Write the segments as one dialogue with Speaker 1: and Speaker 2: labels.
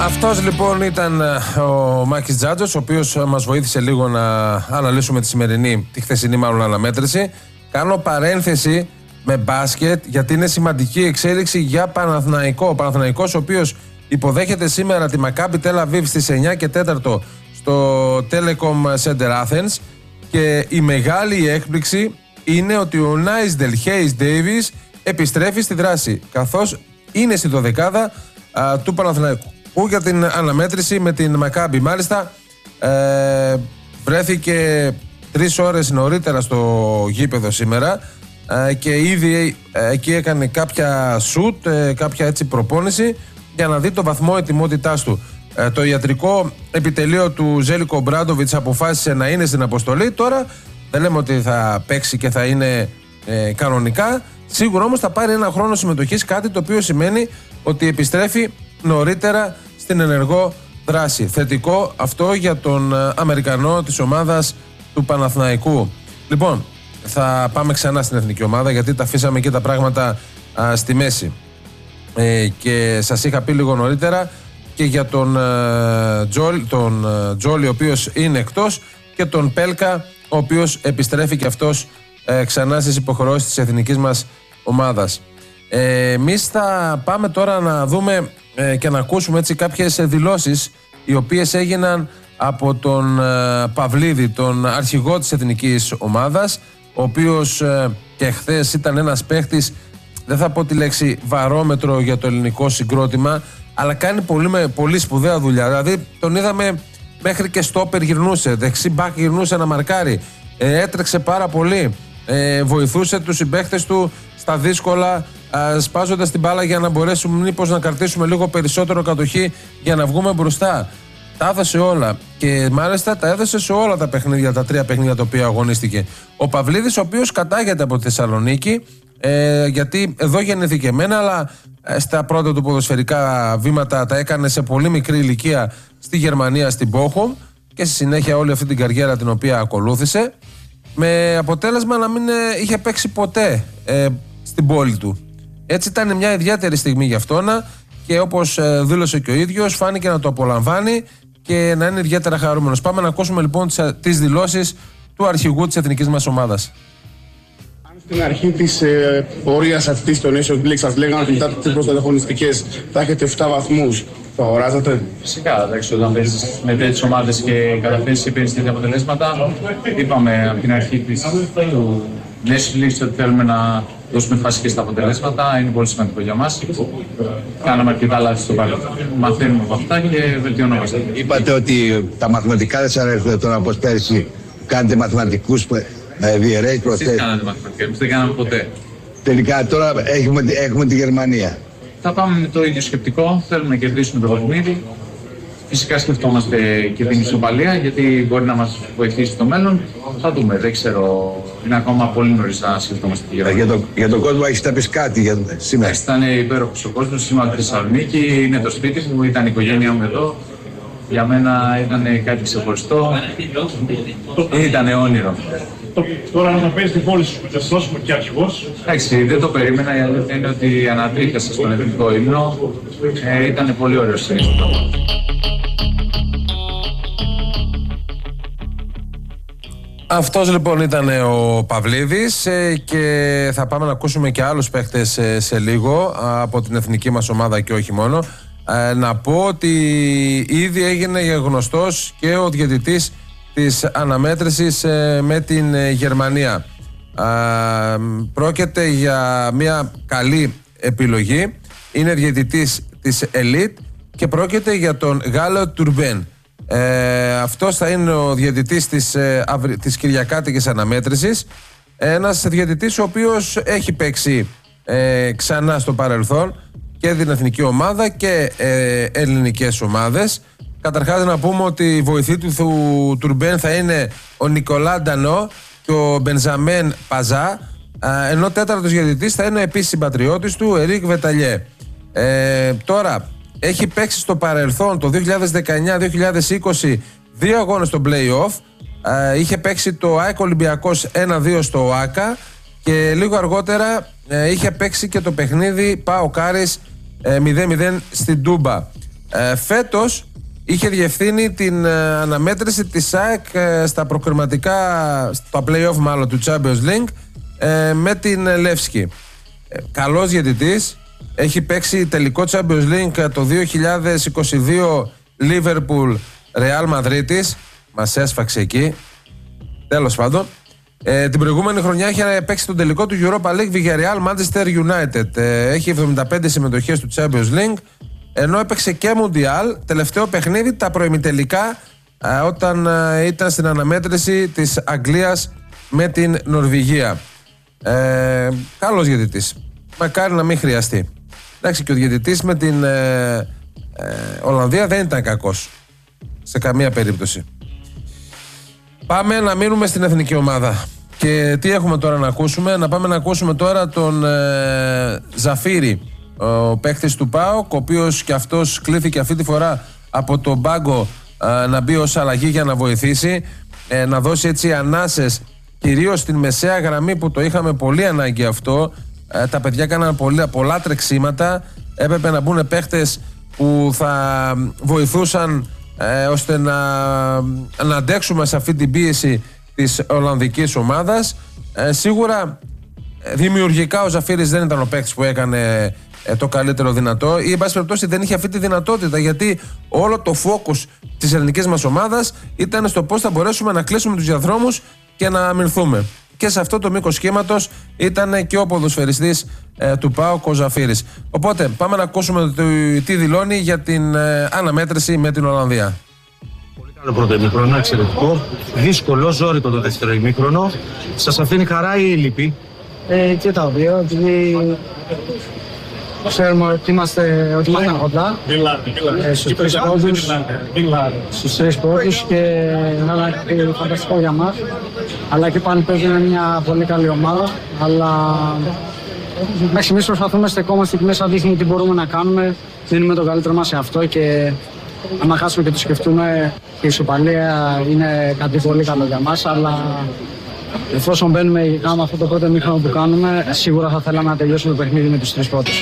Speaker 1: Αυτός λοιπόν ήταν ο Μάκης Τζάτζος, ο οποίος μας βοήθησε λίγο να αναλύσουμε τη χθεσινή μάλλον αναμέτρηση. Κάνω παρένθεση με μπάσκετ, γιατί είναι σημαντική εξέλιξη για Παναθηναϊκό. Ο Παναθηναϊκός, ο οποίος υποδέχεται σήμερα τη Μακάμπι Τελ Αβίβ στις 9 και 4 στο Telecom Center Athens, και η μεγάλη έκπληξη είναι ότι ο Νάισντελ Χέις Ντέιβις επιστρέφει στη δράση, καθώς είναι στη δωδεκάδα του Παναθηναϊκού για την αναμέτρηση με την Μακάμπι. Μάλιστα βρέθηκε 3 ώρες νωρίτερα στο γήπεδο σήμερα και ήδη εκεί έκανε κάποια σουτ, κάποια έτσι προπόνηση για να δει το βαθμό ετοιμότητάς του. Το ιατρικό επιτελείο του Ζέλικο Ομπράντοβιτς αποφάσισε να είναι στην αποστολή. Τώρα δεν λέμε ότι θα παίξει και θα είναι κανονικά. Σίγουρα όμως θα πάρει ένα χρόνο συμμετοχής, κάτι το οποίο σημαίνει ότι επιστρέφει νωρίτερα στην ενεργό δράση. Θετικό αυτό για τον Αμερικανό της ομάδας του Παναθηναϊκού. Λοιπόν, θα πάμε ξανά στην εθνική ομάδα, γιατί τα αφήσαμε και τα πράγματα στη μέση. Και σας είχα πει λίγο νωρίτερα και για τον Τζόλι, ο οποίος είναι εκτός, και τον Πέλκα, ο οποίος επιστρέφει και αυτός ξανά στις υποχρεώσεις της εθνικής μας ομάδας. Εμείς θα πάμε τώρα να δούμε και να ακούσουμε έτσι κάποιες δηλώσεις οι οποίες έγιναν από τον Παυλίδη, τον αρχηγό της εθνικής ομάδας, ο οποίος και χθες ήταν ένας παίχτης, δεν θα πω τη λέξη βαρόμετρο για το ελληνικό συγκρότημα, αλλά κάνει πολύ σπουδαία δουλειά. Δηλαδή τον είδαμε μέχρι και στόπερ γυρνούσε, δεξί μπακ γυρνούσε να μαρκάρει, έτρεξε πάρα πολύ, βοηθούσε τους συμπαίχτες του στα δύσκολα, σπάζοντας την μπάλα για να μπορέσουμε μήπως να κρατήσουμε λίγο περισσότερο κατοχή για να βγούμε μπροστά. Τα έδωσε όλα και μάλιστα τα έδωσε σε όλα τα παιχνίδια, τα 3 παιχνίδια τα οποία αγωνίστηκε. Ο Παυλίδης, ο οποίος κατάγεται από τη Θεσσαλονίκη, γιατί εδώ γεννήθηκε εμένα, αλλά στα πρώτα του ποδοσφαιρικά βήματα τα έκανε σε πολύ μικρή ηλικία στη Γερμανία, στην Bochum, και στη συνέχεια όλη αυτή την καριέρα την οποία ακολούθησε, με αποτέλεσμα να μην είχε παίξει ποτέ στην πόλη του. Έτσι ήταν μια ιδιαίτερη στιγμή για αυτόν, και όπως δήλωσε και ο ίδιος, φάνηκε να το απολαμβάνει και να είναι ιδιαίτερα χαρούμενος. Πάμε να ακούσουμε λοιπόν τις δηλώσεις του αρχηγού της εθνικής μας ομάδας.
Speaker 2: Αν στην αρχή της πορείας αυτής των Nation League σας λέγανε ότι μετά τις πρωταγωνιστικές θα έχετε 7 βαθμούς, το αγοράζατε?
Speaker 3: Φυσικά, εντάξει, όταν παίζεις με τέτοιες ομάδες και καταφέρεις και παίρνεις τέτοια αποτελέσματα, είπαμε από την αρχή του Nation League ότι θέλουμε να δώσουμε φάση και στα αποτελέσματα. Είναι πολύ σημαντικό για μας. Κάναμε αρκετά λάθη στο παρελθόν. Μαθαίνουμε από αυτά και βελτιωνόμαστε.
Speaker 4: Είπατε ότι τα μαθηματικά δεν σας αρέσουν τώρα, όπως πέρσι κάνετε μαθηματικούς διαιρέσεις προθέσεις.
Speaker 3: Εσείς κάνατε μαθηματικά, εμείς δεν κάναμε ποτέ.
Speaker 4: Τελικά τώρα έχουμε τη Γερμανία.
Speaker 3: Θα πάμε με το ίδιο σκεπτικό. Θέλουμε να κερδίσουμε το παιχνίδι. Φυσικά σκεφτόμαστε και την ισοπαλία, γιατί μπορεί να μας βοηθήσει στο μέλλον. Θα δούμε, δεν ξέρω. Είναι ακόμα πολύ νωρίς να σκεφτόμαστε τη Γερμανία.
Speaker 4: Για τον κόσμο έχεις τα πεις κάτι σήμερα?
Speaker 3: Ήταν υπέροχος ο κόσμος. Είμαι από τη Θεσσαλονίκη, είναι το σπίτι μου, ήταν η οικογένειά μου εδώ. Για μένα ήταν κάτι ξεχωριστό. Ήταν όνειρο.
Speaker 5: Τώρα να παίζει την πόλη σου, τόσο και αρχηγός.
Speaker 3: Εντάξει, δεν το περίμενα. Η αλήθεια είναι ότι αναδείχθησα στον εθνικό ύμνο. Ήταν πολύ ωραίο συνήθω.
Speaker 1: Αυτός λοιπόν ήταν ο Παυλίδης, και θα πάμε να ακούσουμε και άλλους παίχτες σε λίγο από την εθνική μας ομάδα και όχι μόνο. Να πω ότι ήδη έγινε γνωστός και ο διαιτητής της αναμέτρησης με την Γερμανία. Πρόκειται για μια καλή επιλογή. Είναι διαιτητής της Elite και πρόκειται για τον Γάλλο Τουρμπέν. Αυτός θα είναι ο διαιτητής της Κυριακάτικης αναμέτρησης. Ένας διαιτητής ο οποίος έχει παίξει ξανά στο παρελθόν και την εθνική ομάδα και ελληνικές ομάδες. Καταρχάς να πούμε ότι η βοηθή του Τουρμπέν θα είναι ο Νικολά Ντανό και ο Μπενζαμέν Παζά, ενώ τέταρτος διαιτητής θα είναι επίσης συμπατριώτης του, Ερίκ Βεταλιέ. Τώρα έχει παίξει στο παρελθόν το 2019-2020 2 αγώνες στο play-off. Είχε παίξει το ΑΕΚ Ολυμπιακός 1-2 στο ΟΑΚΑ και λίγο αργότερα είχε παίξει και το παιχνίδι ΠΑΟΚ Άρης 0-0 στην Τούμπα. Φέτος είχε διευθύνει την αναμέτρηση της ΑΕΚ στα προκριματικά, στα play-off μάλλον του Champions League με την Λεύσκη. Καλός διαιτητής, έχει παίξει τελικό Champions League το 2022 Liverpool Real Madrid, μας έσφαξε εκεί, τέλος πάντων. Την προηγούμενη χρονιά είχε παίξει τον τελικό του Europa League Villarreal Manchester United. Έχει 75 συμμετοχές του Champions League, ενώ έπαιξε και Mundial. Τελευταίο παιχνίδι τα προημιτελικά, όταν ήταν στην αναμέτρηση της Αγγλίας με την Νορβηγία. Καλός διαιτητής, μακάρι να μην χρειαστεί. Εντάξει, και ο διαιτητής με την Ολλανδία δεν ήταν κακός σε καμία περίπτωση. Πάμε να μείνουμε στην εθνική ομάδα. Και τι έχουμε τώρα να ακούσουμε? Να πάμε να ακούσουμε τώρα τον Ζαφύρη, ο παίκτης του ΠΑΟΚ, ο οποίος και αυτός κλήθηκε αυτή τη φορά από τον πάγκο να μπει ως αλλαγή για να βοηθήσει, να δώσει έτσι ανάσες κυρίως στην μεσαία γραμμή, που το είχαμε πολύ ανάγκη αυτό. Τα παιδιά έκαναν πολλά τρεξίματα, έπρεπε να μπουν παίκτες που θα βοηθούσαν ώστε να αντέξουμε σε αυτή την πίεση της Ολλανδικής ομάδας. Σίγουρα δημιουργικά ο Ζαφύρης δεν ήταν ο παίκτης που έκανε το καλύτερο δυνατό, ή εν πάση περιπτώσει δεν είχε αυτή τη δυνατότητα, γιατί όλο το focus της ελληνικής μας ομάδας ήταν στο πώς θα μπορέσουμε να κλείσουμε τους διαδρόμους και να αμυνθούμε. Και σε αυτό το μήκος σχήματος ήταν και ο ποδοσφαιριστής του ΠΑΟΚ, ο Ζαφύρης. Οπότε πάμε να ακούσουμε τι δηλώνει για την αναμέτρηση με την Ολλανδία.
Speaker 6: Πολύ καλό πρώτο ημίχρονο, εξαιρετικό. Δύσκολο, ζόρικο το δεύτερο ημίχρονο. Σας αφήνει χαρά ή λύπη?
Speaker 7: Και τα δύο, επειδή ξέρουμε ότι είμαστε κοντά στους τρεις πρώτους και είναι φανταστικό για μας. Αλλά και πάλι παίζουμε μια πολύ καλή ομάδα, αλλά μέχρι στιγμής προσπαθούμε, στεκόμαστε εκεί μέσα, δείχνουμε τι μπορούμε να κάνουμε, δίνουμε το καλύτερο μας σε αυτό, και αν χάσουμε και το σκεφτούμε, η ισοπαλία είναι κάτι πολύ καλό για μας, αλλά εφόσον μπαίνουμε ειδικά με αυτό το πρώτο ημίχρονο που κάνουμε, σίγουρα θα θέλαμε να τελειώσουμε το παιχνίδι με τους τρεις πρώτους.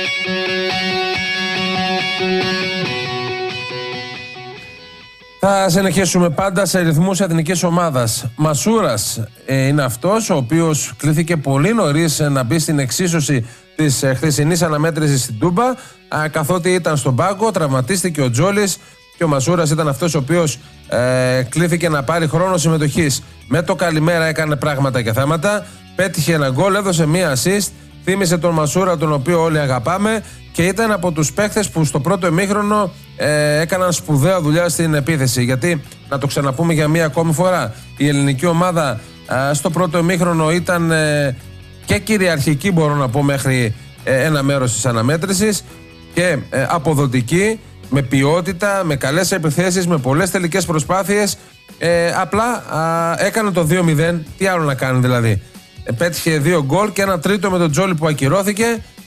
Speaker 1: Θα συνεχίσουμε πάντα σε ρυθμούς εθνικής ομάδας. Μασούρας είναι αυτός ο οποίος κλήθηκε πολύ νωρίς να μπει στην εξίσωση της χθεσινής αναμέτρησης στην Τούμπα, καθότι ήταν στον πάγκο, τραυματίστηκε ο Τζόλης και ο Μασούρας ήταν αυτός ο οποίος κλήθηκε να πάρει χρόνο συμμετοχής. Με το καλημέρα έκανε πράγματα και θέματα, πέτυχε ένα γκολ, έδωσε μία assist, θύμισε τον Μασούρα, τον οποίο όλοι αγαπάμε, και ήταν από τους παίχτες που στο πρώτο ημίχρονο έκαναν σπουδαία δουλειά στην επίθεση. Γιατί, να το ξαναπούμε για μία ακόμη φορά, η ελληνική ομάδα στο πρώτο ημίχρονο ήταν και κυριαρχική, μπορώ να πω, μέχρι ένα μέρος της αναμέτρησης, και αποδοτική, με ποιότητα, με καλές επιθέσεις, με πολλές τελικές προσπάθειες. Απλά έκανε το 2-0, τι άλλο να κάνει δηλαδή? Πέτυχε 2 γκολ και ένα τρίτο με τον Τζόλι που ακυρώθηκε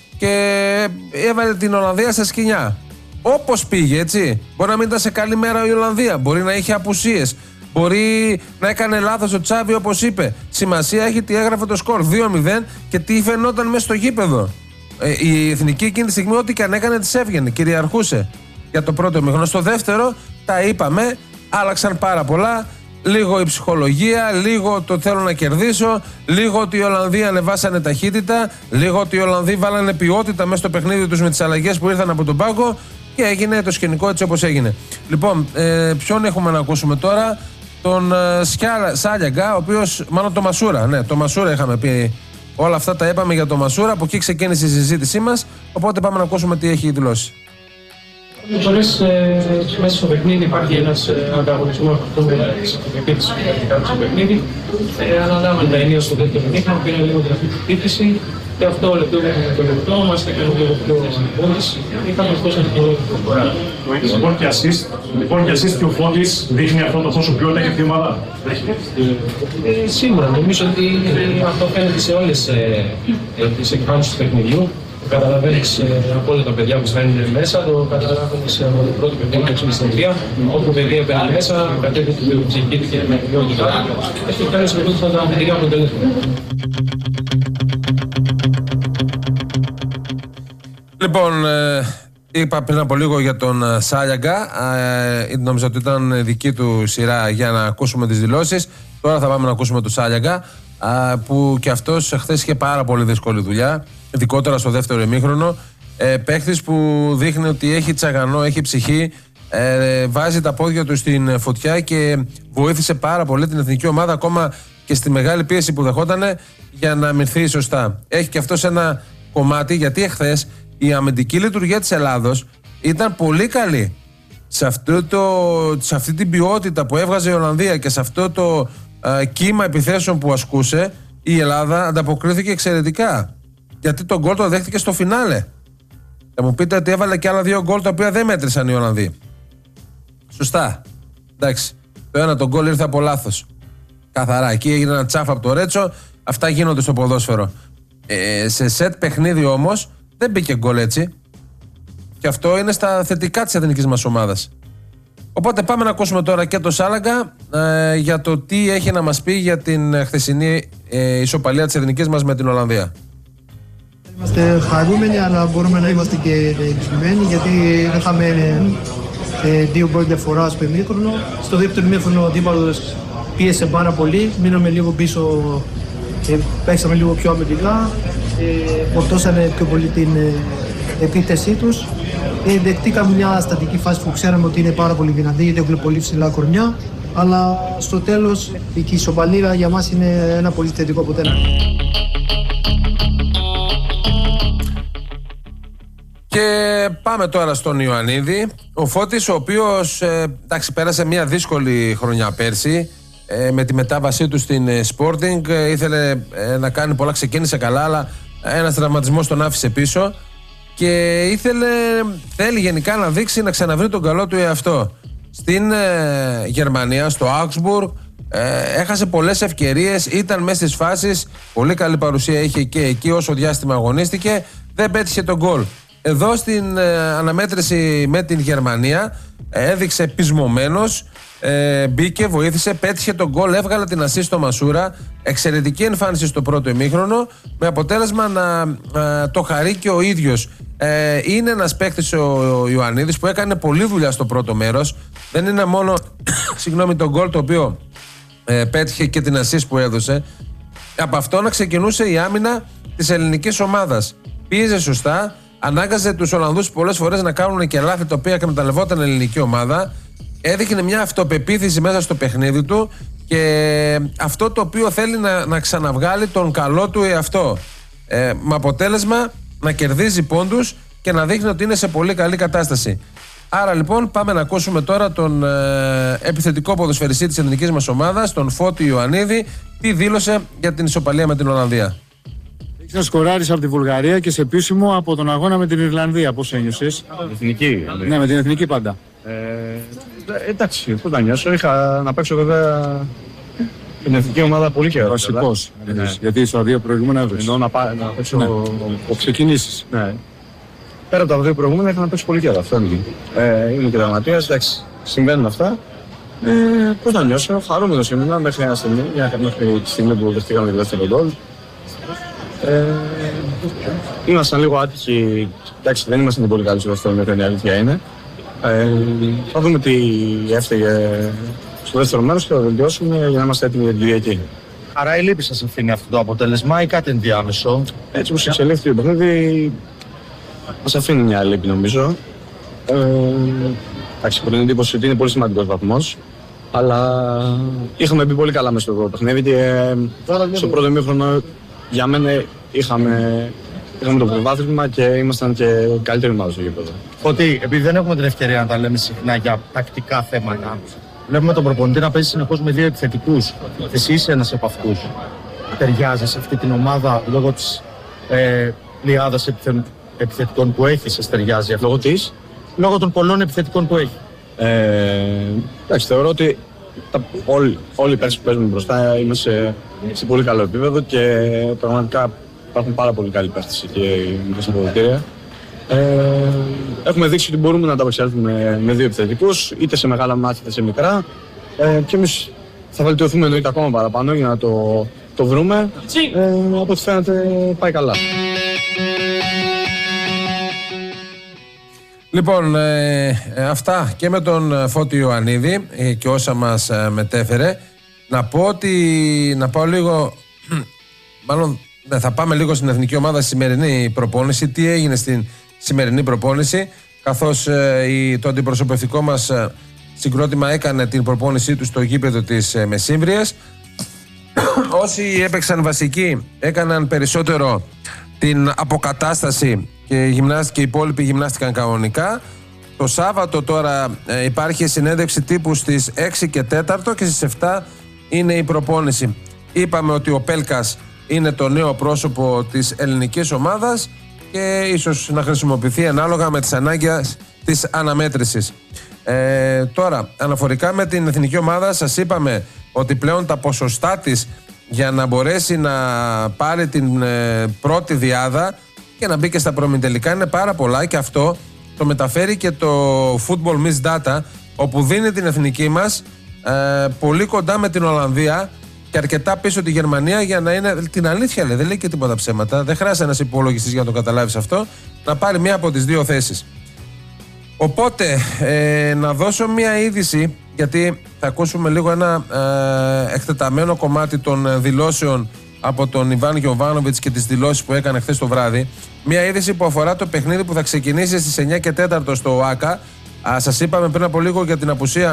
Speaker 1: και έβαλε την Ολλανδία στα σκοινιά. Όπως πήγε, έτσι. Μπορεί να μην ήταν σε καλή μέρα η Ολλανδία, μπορεί να είχε απουσίες, μπορεί να έκανε λάθος ο Τσάβη, όπως είπε. Σημασία έχει τι έγραφε το σκορ, 2-0, και τι φαινόταν μέσα στο γήπεδο. Η εθνική εκείνη τη στιγμή, ό,τι και αν έκανε, της έβγαινε, κυριαρχούσε για το πρώτο ημίχρονο. Στο δεύτερο, τα είπαμε, άλλαξαν πάρα πολλά. Λίγο η ψυχολογία, λίγο το θέλω να κερδίσω, λίγο ότι οι Ολλανδοί ανεβάσανε ταχύτητα, λίγο ότι οι Ολλανδοί βάλανε ποιότητα μέσα στο παιχνίδι τους με τις αλλαγές που ήρθαν από τον πάγκο, και έγινε το σκηνικό έτσι όπως έγινε. Λοιπόν, ποιον έχουμε να ακούσουμε τώρα? Τον Σάλιαγκα, ο οποίος, μάλλον το Μασούρα. Ναι, το Μασούρα είχαμε πει. Όλα αυτά τα είπαμε για το Μασούρα, από εκεί ξεκίνησε η συζήτησή μας. Οπότε πάμε να ακούσουμε τι έχει δηλώσει.
Speaker 8: Φορές μέσα στο παιχνίδι υπάρχει ένας ανταγωνισμός που επίπτωση στο παιχνίδι. Αναλάβαμε τα ενία στο τέτοιο παιχνίδι, πήραν λίγο την επίπτωση, και αυτό λεπτό με το λεπτό μας έκανε λίγο πιο πόδις. Είχαμε αυτός ένα πιο φορά.
Speaker 5: Λοιπόν και assist και ο Φώτης δείχνει αυτό το πόσο ποιότητα έχει αυτή η ομάδα.
Speaker 8: Σίγουρα, νομίζω ότι αυτό φαίνεται σε όλες τις εκφάνσεις του παιχνιδιού. Καταλαβαίνεις από όλα τα παιδιά που φαίνουν μέσα, το καταλαβαίνεις από το πρώτο παιχνίδι του Εξωτερία, όπου παιδί έπαιρνε μέσα, κατέβηκε και ψυχήθηκε με ποιότητα. Έτσι φαίνεται με τούτο τα αμυντικά αποτελέσματα.
Speaker 1: Λοιπόν, Είπα πριν από λίγο για τον Σάλιαγκα. Νόμιζα ότι ήταν δική του σειρά για να ακούσουμε τις δηλώσεις. Τώρα θα πάμε να ακούσουμε τον Σάλιαγκα, που και αυτός χθες είχε πάρα πολύ δύσκολη δουλειά, ειδικότερα στο δεύτερο ημίχρονο. Παίχτης που δείχνει ότι έχει τσαγανό, έχει ψυχή, βάζει τα πόδια του στην φωτιά και βοήθησε πάρα πολύ την εθνική ομάδα, ακόμα και στη μεγάλη πίεση που δεχότανε, για να αμυνθεί σωστά. Έχει και αυτός ένα κομμάτι, γιατί εχθές η αμυντική λειτουργία της Ελλάδος ήταν πολύ καλή. Σε αυτή την ποιότητα που έβγαζε η Ολλανδία και σε αυτό το κύμα επιθέσεων που ασκούσε, η Ελλάδα ανταποκρίθηκε εξαιρετικά. Γιατί τον γκολ το δέχτηκε στο φινάλε. Θα μου πείτε ότι έβαλε και άλλα 2 γκολ τα οποία δεν μέτρησαν οι Ολλανδοί. Σωστά. Εντάξει. Το ένα τον γκολ ήρθε από λάθος. Καθαρά. Εκεί έγινε ένα τσάφ από το Ρέτσο. Αυτά γίνονται στο ποδόσφαιρο. Σε σετ παιχνίδι όμως δεν μπήκε γκολ έτσι. Και αυτό είναι στα θετικά της εθνικής μας ομάδας. Οπότε πάμε να ακούσουμε τώρα και το Σάλιαγκα για το τι έχει να μας πει για την χθεσινή ισοπαλία της εθνικής μας με την Ολλανδία.
Speaker 9: Είμαστε χαρούμενοι, αλλά μπορούμε να είμαστε και λυπημένοι, γιατί είχαμε 2 γκολ διαφορά στο ημίχρονο. Στο δεύτερο ημίχρονο ο αντίπαλος πίεσε πάρα πολύ, μείναμε λίγο πίσω, παίξαμε λίγο πιο αμυντικά, φορτώσανε πιο πολύ την επίθεσή τους. Δεχτήκαμε μια στατική φάση που ξέραμε ότι είναι πάρα πολύ δυνατή, γιατί έχουν πολύ ψηλά κορμιά, αλλά στο τέλος η ισοπαλία για μας είναι ένα πολύ θετικό αποτέλεσμα.
Speaker 1: Και πάμε τώρα στον Ιωαννίδη. Ο Φώτης, ο οποίος πέρασε μια δύσκολη χρονιά πέρσι, με τη μετάβασή του στην Sporting. Ήθελε να κάνει πολλά, ξεκίνησε καλά, αλλά ένας τραυματισμός τον άφησε πίσω και θέλει γενικά να δείξει, να ξαναβρει τον καλό του εαυτό. Στην Γερμανία, στο Augsburg, έχασε πολλές ευκαιρίες, ήταν μέσα στις φάσεις, πολύ καλή παρουσία είχε και εκεί όσο διάστημα αγωνίστηκε, δεν πέτυχε τον γκολ. Εδώ στην αναμέτρηση με την Γερμανία έδειξε πεισμωμένος, μπήκε, βοήθησε, πέτυχε τον γκολ, έβγαλε την ασίστ στο Μασούρα. Εξαιρετική εμφάνιση στο πρώτο ημίχρονο, με αποτέλεσμα να το χαρεί και ο ίδιος. Είναι ένας παίκτης ο Ιωαννίδης που έκανε πολλή δουλειά στο πρώτο μέρος. Δεν είναι μόνο τον γκολ το οποίο πέτυχε και την ασίστ που έδωσε. Από αυτό να ξεκινούσε η άμυνα της ελληνικής ομάδας. Πίεζε σωστά, ανάγκαζε τους Ολλανδούς πολλές φορές να κάνουν και λάθη τα οποία εκμεταλλευόταν η ελληνική ομάδα. Έδειχνε μια αυτοπεποίθηση μέσα στο παιχνίδι του και αυτό το οποίο θέλει να ξαναβγάλει τον καλό του εαυτό. Με αποτέλεσμα να κερδίζει πόντους και να δείχνει ότι είναι σε πολύ καλή κατάσταση. Άρα λοιπόν πάμε να ακούσουμε τώρα τον επιθετικό ποδοσφαιριστή της εθνικής μας ομάδας, τον Φώτη Ιωαννίδη, τι δήλωσε για την ισοπαλία με την Ολλανδία.
Speaker 10: Έχεις να σκοράρεις από τη Βουλγαρία και σε επίσημο από τον αγώνα με την Ιρλανδία. Πώς ένιωσες?
Speaker 6: Με την εθνική.
Speaker 10: Ναι, με την εθνική πάντα.
Speaker 6: Εντάξει, πώς θα νιώσω. Είχα να παίξω βέβαια την εθνική ομάδα πολύ καιρό.
Speaker 10: Βασικός. Γιατί στα 2 προηγούμενα έβρεσαι.
Speaker 6: Ενώ να παίξω.
Speaker 10: Ναι. Ξεκινήσεις.
Speaker 6: Ναι. Πέρα από τα 2 προηγούμενα είχα να παίξω πολύ καιρό. Αυτό είναι. Είμαι και δραματίας. Εντάξει, συμβαίνουν αυτά. Πώς θα νιώσω. Χαρούμενος ήμουν μέχρι ένα στιγμή. Μέχρι τη στιγμή που δεχτήκαμε το δεύτερο γκολ. Ήμασταν λίγο άτυχοι. Εντάξει, δεν ήμασταν πολύ καλοί στο δεύτερο μέτρο, η αλήθεια είναι. Θα δούμε τι έφταιγε στο δεύτερο μέρος και θα βελτιώσουμε για να είμαστε έτοιμοι για την Κυριακή.
Speaker 11: Άρα η λύπη σας αφήνει αυτό το αποτέλεσμα ή κάτι ενδιάμεσο?
Speaker 6: Έτσι όπως εξελίχθηκε το παιχνίδι, μας αφήνει μια λύπη νομίζω. Εντάξει, έχω την εντύπωση ότι είναι πολύ σημαντικός βαθμός. Αλλά είχαμε μπει πολύ καλά μέσα στο παιχνίδι και στο πρώτο ημίχρονο για μένα είχαμε το προβάθλημα και ήμασταν και καλύτερη ομάδα στο γήπεδο.
Speaker 11: Ότι επειδή δεν έχουμε την ευκαιρία να τα λέμε συχνά για τακτικά θέματα, βλέπουμε τον προπονητή να παίζει συνεχώς με 2 επιθετικούς. Εσύ είσαι ένας από αυτούς. Ταιριάζει σε αυτή την ομάδα λόγω της πλειάδας επιθετικών που έχει, σε ταιριάζει αυτό?
Speaker 6: Λόγω της?
Speaker 11: Λόγω των πολλών επιθετικών που έχει.
Speaker 6: Εντάξει, θεωρώ ότι όλοι οι παίκτες που παίζουν μπροστά είμαστε σε πολύ καλό επίπεδο και πραγματικά υπάρχουν πάρα πολύ καλοί παίκτες εκεί μέσα στα ποδητήρια. Έχουμε δείξει ότι μπορούμε να τα απεξέλθουμε με 2 επιθετικούς, είτε σε μεγάλα μάτια είτε σε μικρά. Και εμείς θα βελτιωθούμε εννοείται ακόμα παραπάνω για να το βρούμε. Από ό,τι φαίνεται πάει καλά.
Speaker 1: Λοιπόν, αυτά και με τον Φώτη Ιωαννίδη και όσα μας μετέφερε. Να πάω λίγο, μάλλον θα πάμε λίγο στην εθνική ομάδα στη σημερινή προπόνηση. Τι έγινε στην σημερινή προπόνηση, καθώς το αντιπροσωπευτικό μας συγκρότημα έκανε την προπόνησή του στο γήπεδο της Μεσύμβριας. Όσοι έπαιξαν βασικοί έκαναν περισσότερο την αποκατάσταση και οι υπόλοιποι γυμνάστηκαν κανονικά. Το Σάββατο τώρα υπάρχει συνέντευξη τύπου στις 6 και 4 και στις 7 είναι η προπόνηση. Είπαμε ότι ο Πέλκας είναι το νέο πρόσωπο της ελληνικής ομάδας και ίσως να χρησιμοποιηθεί ανάλογα με τις ανάγκες της αναμέτρησης. Τώρα, αναφορικά με την εθνική ομάδα, σας είπαμε ότι πλέον τα ποσοστά της για να μπορέσει να πάρει την πρώτη διάδα και να μπει και στα προημιτελικά είναι πάρα πολλά, και αυτό το μεταφέρει και το Football Miss Data, όπου δίνει την εθνική μας πολύ κοντά με την Ολλανδία και αρκετά πίσω τη Γερμανία, για να είναι, την αλήθεια λέει, δεν λέει και τίποτα ψέματα, δεν χρειάζεται ένας υπολογιστής για να το καταλάβεις αυτό, να πάρει μία από τις δύο θέσεις. Οπότε να δώσω μία είδηση, γιατί θα ακούσουμε λίγο ένα εκτεταμένο κομμάτι των δηλώσεων από τον Ιβάν Γιοβάνοβιτς και τις δηλώσεις που έκανε χθες το βράδυ. Μία είδηση που αφορά το παιχνίδι που θα ξεκινήσει στις 9 και 4 στο ΟΑΚΑ. Σας είπαμε πριν από λίγο για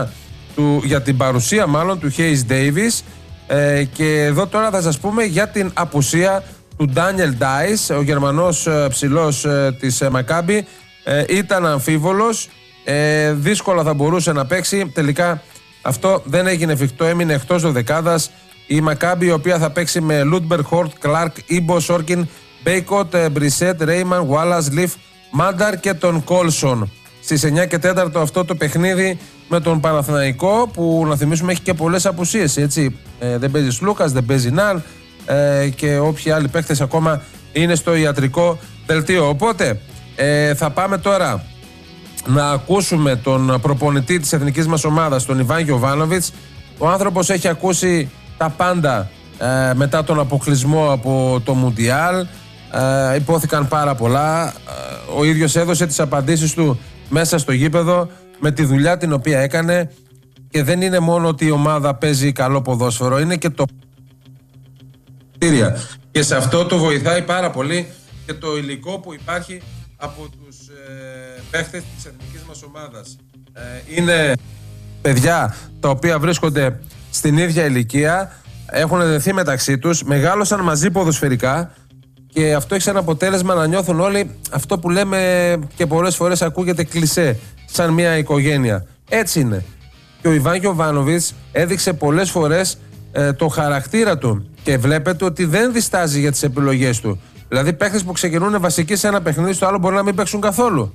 Speaker 1: την παρουσία μάλλον του Hayes Davis, και εδώ τώρα θα σας πούμε για την απουσία του Daniel Dice. Ο Γερμανός ψηλός της Μακάμπι ήταν αμφίβολος, δύσκολα θα μπορούσε να παίξει. Τελικά αυτό δεν έγινε εφικτό, έμεινε εκτός δωδεκάδας η Μακάμπι, η οποία θα παίξει με Λούντμπερ, Χόρτ, Κλάρκ, Ήμπο, Σόρκιν, Μπέικοτ, Μπρισέτ, Ρέιμαν, Γουάλας, Λιφ, Μάνταρ και τον Κόλσον. Στις 9 και 4 αυτό το παιχνίδι με τον Παναθηναϊκό, που να θυμίσουμε έχει και πολλές απουσίες, έτσι. Δεν παίζει Σλούκας, δεν παίζει Ναν, και όποιοι άλλοι παίχτες ακόμα είναι στο ιατρικό δελτίο. Οπότε θα πάμε τώρα να ακούσουμε τον προπονητή της εθνικής μας ομάδας, τον Ιβάν Γιοβάνοβιτς. Ο άνθρωπος έχει ακούσει τα πάντα μετά τον αποκλεισμό από το Μουντιάλ. Υπόθηκαν πάρα πολλά. Ο ίδιος έδωσε τις απαντήσεις του μέσα στο γήπεδο με τη δουλειά την οποία έκανε, και δεν είναι μόνο ότι η ομάδα παίζει καλό ποδόσφαιρο, είναι και το και σε αυτό το βοηθάει πάρα πολύ και το υλικό που υπάρχει από τους παίχτες της εθνικής μας ομάδας. Είναι παιδιά τα οποία βρίσκονται στην ίδια ηλικία, έχουν δεθεί μεταξύ τους, μεγάλωσαν μαζί ποδοσφαιρικά, και αυτό έχει σαν αποτέλεσμα να νιώθουν όλοι αυτό που λέμε και πολλές φορές ακούγεται κλισέ, σαν μια οικογένεια. Έτσι είναι. Και ο Ιβάν Γιοβάνοβιτς έδειξε πολλές φορές το χαρακτήρα του, και βλέπετε ότι δεν διστάζει για τις επιλογές του. Δηλαδή παίχτες που ξεκινούν βασικοί σε ένα παιχνίδι, στο άλλο μπορεί να μην παίξουν καθόλου.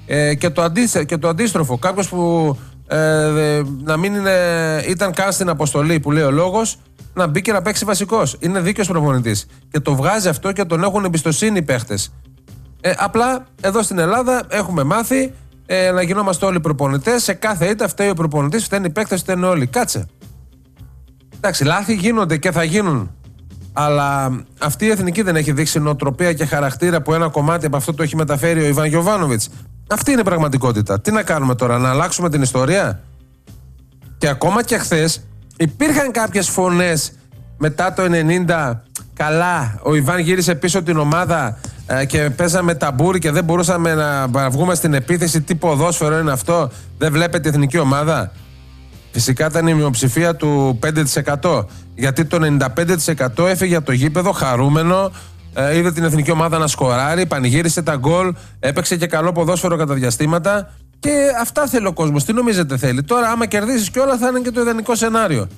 Speaker 1: Και το αντίστροφο, κάποιος που να μην ήταν καν στην αποστολή, που λέει ο λόγος, να μπει και να παίξει βασικός. Είναι δίκαιος προπονητής και το βγάζει αυτό και τον έχουν εμπιστοσύνη οι παίχτες. Απλά εδώ στην Ελλάδα έχουμε μάθει να γινόμαστε όλοι προπονητές. Σε κάθε ήττα φταίει ο προπονητής, φταίνουν οι παίχτες, φταίνουν όλοι. Κάτσε. Εντάξει, λάθη γίνονται και θα γίνουν. Αλλά αυτή η εθνική δεν έχει δείξει νοοτροπία και χαρακτήρα, που ένα κομμάτι από αυτό το έχει μεταφέρει ο Ιβάν Γιοβάνοβιτς. Αυτή είναι η πραγματικότητα. Τι να κάνουμε τώρα, να αλλάξουμε την ιστορία? Και ακόμα και χθες υπήρχαν κάποιες φωνές μετά το 90. Καλά, ο Ιβάν γύρισε πίσω την ομάδα και παίζαμε ταμπούρι και δεν μπορούσαμε να βγούμε στην επίθεση. Τι ποδόσφαιρο είναι αυτό? Δεν βλέπετε εθνική ομάδα? Φυσικά ήταν η μειοψηφία του 5%. Γιατί το 95% έφυγε από το γήπεδο χαρούμενο, είδε την εθνική ομάδα να σκοράρει, πανηγύρισε τα γκολ, έπαιξε και καλό ποδόσφαιρο κατά διαστήματα, και αυτά θέλει ο κόσμος. Τι νομίζετε θέλει? Τώρα άμα κερδίσεις κιόλα θα είναι και το ιδανικό σενάριο.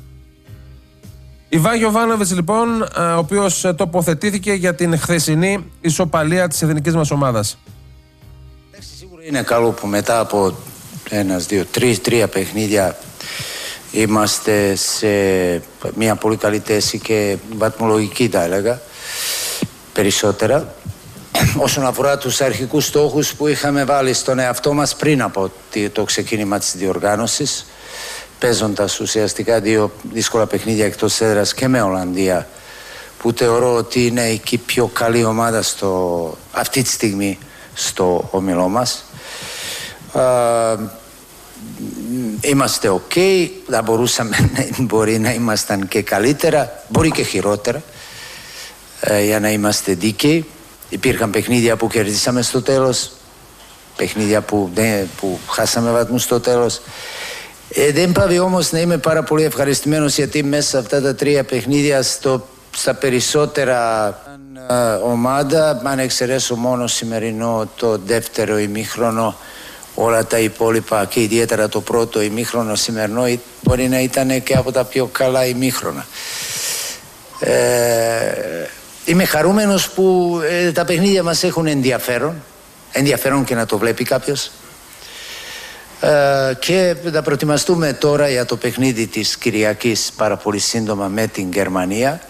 Speaker 1: Ιβάν Γιοβάνοβιτς λοιπόν, ο οποίος τοποθετήθηκε για την χθεσινή ισοπαλία της εθνικής μας ομάδας.
Speaker 12: Σίγουρα είναι καλό που μετά από 3 παιχνίδια είμαστε σε μια πολύ καλή θέση και βαθμολογική, θα έλεγα, περισσότερα. Όσον αφορά τους αρχικούς στόχους που είχαμε βάλει στον εαυτό μας πριν από το ξεκίνημα της διοργάνωσης, παίζοντας ουσιαστικά 2 δύσκολα παιχνίδια εκτός έδρας και με Ολλανδία, που θεωρώ ότι είναι η πιο καλή ομάδα αυτή τη στιγμή στο όμιλό μας. Είμαστε ok, θα μπορούσαμε μπορεί να ήμασταν και καλύτερα, μπορεί και χειρότερα, για να είμαστε δίκαιοι. Υπήρχαν παιχνίδια που κερδίσαμε στο τέλος, παιχνίδια που χάσαμε βαθμούς στο τέλος. Δεν πάβει όμως να είμαι πάρα πολύ ευχαριστημένος, γιατί μέσα σε αυτά τα 3 παιχνίδια στα περισσότερα ομάδα, αν εξαιρέσω μόνο σημερινό το δεύτερο ημίχρονο, όλα τα υπόλοιπα και ιδιαίτερα το πρώτο ημίχρονο σημερινό μπορεί να ήταν και από τα πιο καλά ημίχρονα. Είμαι χαρούμενος που τα παιχνίδια μας έχουν ενδιαφέρον και να το βλέπει κάποιος, και θα προετοιμαστούμε τώρα για το παιχνίδι της Κυριακής πάρα πολύ σύντομα με την Γερμανία,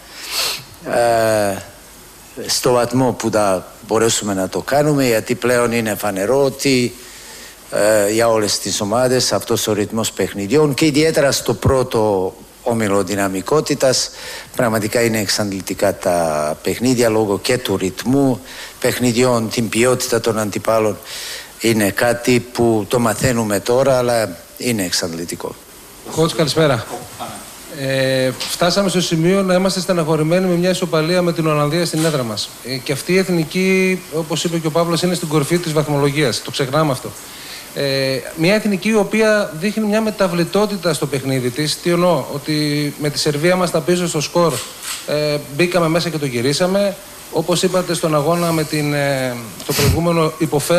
Speaker 12: στο βαθμό που θα μπορέσουμε να το κάνουμε, γιατί πλέον είναι φανερό ότι για όλες τις ομάδες αυτός ο ρυθμός παιχνιδιών και ιδιαίτερα στο πρώτο όμιλο δυναμικότητας πραγματικά είναι εξαντλητικά τα παιχνίδια λόγω και του ρυθμού παιχνιδιών, την ποιότητα των αντιπάλων. Είναι κάτι που το μαθαίνουμε τώρα, αλλά είναι εξαντλητικό.
Speaker 1: Coach, καλησπέρα. Φτάσαμε στο σημείο να είμαστε στεναχωρημένοι με μια ισοπαλία με την Ολλανδία στην έδρα μας. Και αυτή η εθνική, όπως είπε και ο Παύλος, είναι στην κορυφή της βαθμολογίας. Το ξεχνάμε αυτό. Μια εθνική η οποία δείχνει μια μεταβλητότητα στο παιχνίδι της. Τι εννοώ, ότι με τη Σερβία μας τα πίσω στο σκορ μπήκαμε μέσα και το γυρίσαμε. Όπως είπατε στον αγώνα με το προηγούμενο, υποφέραμε